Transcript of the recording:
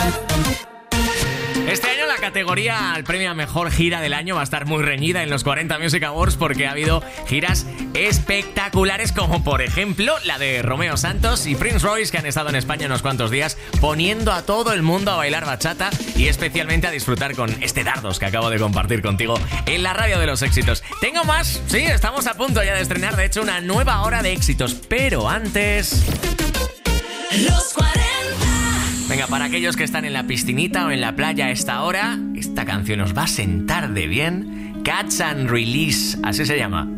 Este año la categoría al premio a mejor gira del año va a estar muy reñida en los 40 Music Awards porque ha habido giras espectaculares como por ejemplo la de Romeo Santos y Prince Royce, que han estado en España unos cuantos días poniendo a todo el mundo a bailar bachata y especialmente a disfrutar con este Dardos que acabo de compartir contigo en la radio de los éxitos. Tengo más, sí, estamos a punto ya de estrenar de hecho una nueva hora de éxitos, pero antes... Los 40. Venga, para aquellos que están en la piscinita o en la playa a esta hora, esta canción os va a sentar de bien. Catch and Release, así se llama.